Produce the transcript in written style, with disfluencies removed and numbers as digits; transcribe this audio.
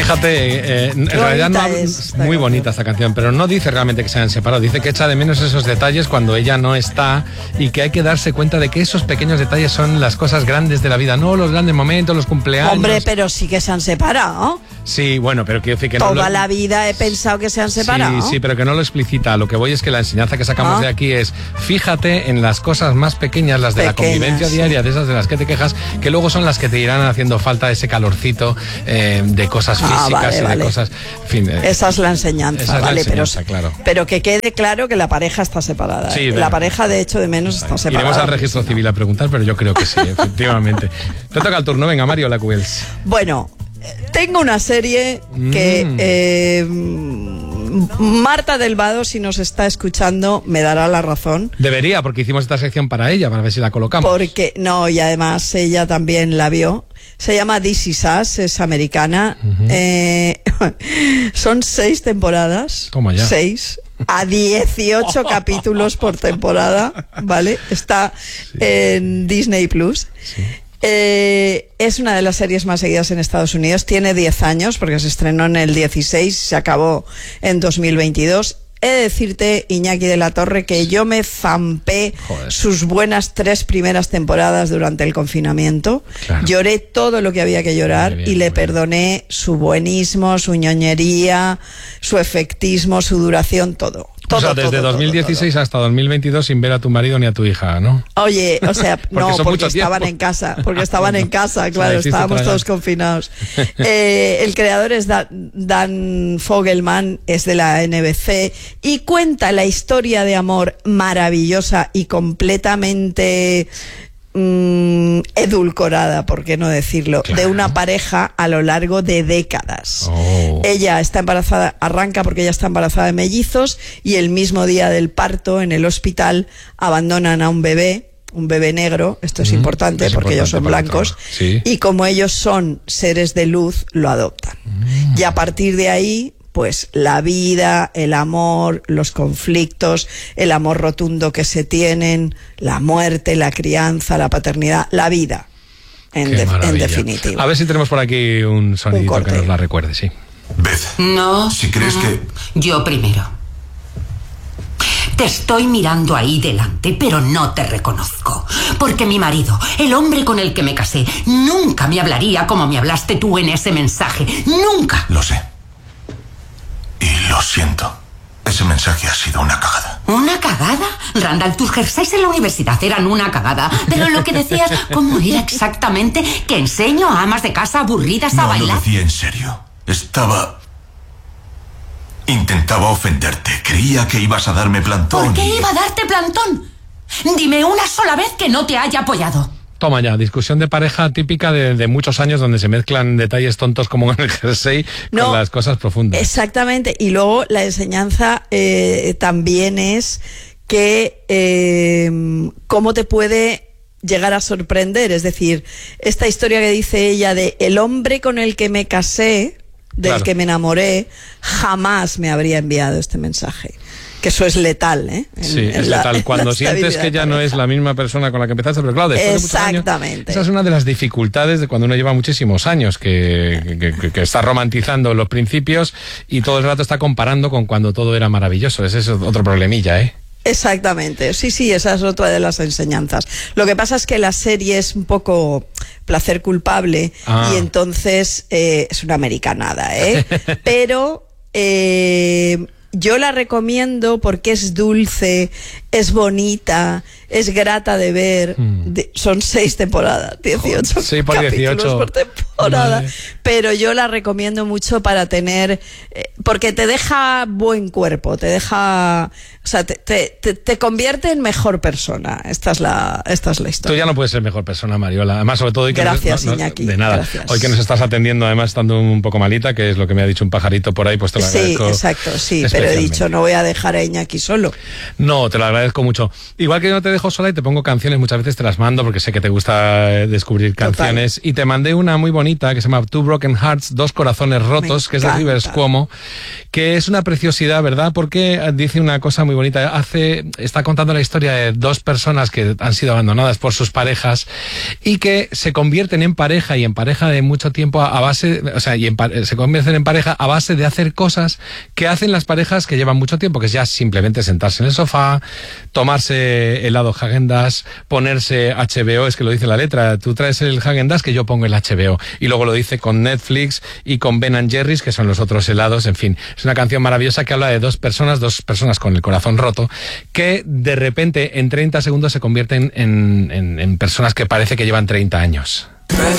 Fíjate, en realidad no es muy bonita esta canción, pero no dice realmente que se hayan separado, dice que echa de menos esos detalles cuando ella no está y que hay que darse cuenta de que esos pequeños detalles son las cosas grandes de la vida, no los grandes momentos, los cumpleaños. Hombre, pero sí que se han separado. Sí, bueno, pero quiero decir que toda la vida he pensado que se han separado. Sí, pero que no lo explicita. Lo que voy es que la enseñanza que sacamos de aquí es fíjate en las cosas más pequeñas, las de la convivencia diaria, de esas de las que te quejas, que luego son las que te irán haciendo falta ese calorcito de cosas físicas y de cosas. En fin, esa es la enseñanza, claro. Pero que quede claro que la pareja está separada. Sí, la pareja, de hecho, de menos está separada. Iremos al registro civil a preguntar, pero yo creo que sí, efectivamente. Te toca el turno, venga, Mario Lacuels. Bueno, tengo una serie que Marta del Vado, si nos está escuchando, me dará la razón. Debería, porque hicimos esta sección para ella, para ver si la colocamos. Porque, no, y además ella también la vio. Se llama This Is Us, es americana. Son 6 temporadas. Toma ya. 6. A 18 capítulos por temporada, ¿vale? Está en Disney Plus. Sí. Es una de las series más seguidas en Estados Unidos. Tiene 10 años porque se estrenó en el 16, se acabó en 2022. He de decirte, Iñaki de la Torre, que yo me zampé sus buenas 3 primeras temporadas durante el confinamiento. Claro. Lloré todo lo que había que llorar y le perdoné su buenismo, su ñoñería, su efectismo, su duración, todo. O sea, desde 2016 hasta 2022 sin ver a tu marido ni a tu hija, ¿no? Oye, o sea, porque estaban en casa, claro, estábamos todos confinados. El creador es Dan Fogelman, es de la NBC y cuenta la historia de amor maravillosa y completamente edulcorada, por qué no decirlo, de una pareja a lo largo de décadas. Ella está embarazada, arranca porque ella está embarazada de mellizos y el mismo día del parto en el hospital abandonan a un bebé negro, esto es importante porque ellos son blancos, y como ellos son seres de luz, lo adoptan. Y a partir de ahí, pues la vida, el amor, los conflictos, el amor rotundo que se tienen, la muerte, la crianza, la paternidad, la vida, en definitiva. A ver si tenemos por aquí un sonidito que nos la recuerde, sí. Beth. No. Si crees que... Yo primero. Te estoy mirando ahí delante, pero no te reconozco. Porque mi marido, el hombre con el que me casé, nunca me hablaría como me hablaste tú en ese mensaje. ¡Nunca! Lo sé. Y lo siento. Ese mensaje ha sido una cagada. ¿Una cagada? Randall, tus jerseys en la universidad eran una cagada. Pero lo que decías, ¿cómo era exactamente? ¿Que enseño a amas de casa aburridas a bailar? No, lo decía en serio. Intentaba ofenderte. Creía que ibas a darme plantón. ¿Por qué iba a darte plantón? Dime una sola vez que no te haya apoyado. Toma ya, discusión de pareja típica de muchos años donde se mezclan detalles tontos como en el jersey con las cosas profundas. Exactamente, y luego la enseñanza también es que cómo te puede llegar a sorprender, es decir, esta historia que dice ella de el hombre con el que me casé, del que me enamoré, jamás me habría enviado este mensaje. Que eso es letal, ¿eh? Es letal. Cuando sientes que ya no es la misma persona con la que empezaste, pero claro, después de muchos años, esa es una de las dificultades de cuando uno lleva muchísimos años, que está romantizando los principios y todo el rato está comparando con cuando todo era maravilloso. Ese es otro problemilla, ¿eh? Exactamente, sí, esa es otra de las enseñanzas. Lo que pasa es que la serie es un poco placer culpable y entonces es una americanada, ¿eh? Pero... yo la recomiendo porque es dulce, es bonita, es grata de ver. Son 6 temporadas, 18 capítulos por temporada. Pero yo la recomiendo mucho para tener... porque te deja buen cuerpo, te deja... O sea, te convierte en mejor persona. Esta es la historia. Tú ya no puedes ser mejor persona, Mariola. Además, sobre todo hoy que gracias, Iñaki. De nada. Gracias. Hoy que nos estás atendiendo, además estando un poco malita, que es lo que me ha dicho un pajarito por ahí, pues te lo agradezco. Sí, exacto, sí. Pero he dicho, no voy a dejar a Iñaki solo. No, te lo agradezco agradezco mucho. Igual que no te dejo sola y te pongo canciones, muchas veces te las mando porque sé que te gusta descubrir canciones. Total. Y te mandé una muy bonita que se llama Two Broken Hearts, Dos Corazones Rotos, que es de Rivers Cuomo, que es una preciosidad, ¿verdad? Porque dice una cosa muy bonita. Está contando la historia de dos personas que han sido abandonadas por sus parejas y que se convierten en pareja y en pareja de mucho tiempo a base, se convierten en pareja a base de hacer cosas que hacen las parejas que llevan mucho tiempo, que es ya simplemente sentarse en el sofá, tomarse helado Häagen-Dazs, ponerse HBO, es que lo dice la letra, tú traes el Häagen-Dazs que yo pongo el HBO, y luego lo dice con Netflix y con Ben & Jerry's, que son los otros helados, en fin, es una canción maravillosa que habla de dos personas con el corazón roto, que de repente en 30 segundos se convierten en personas que parece que llevan 30 años.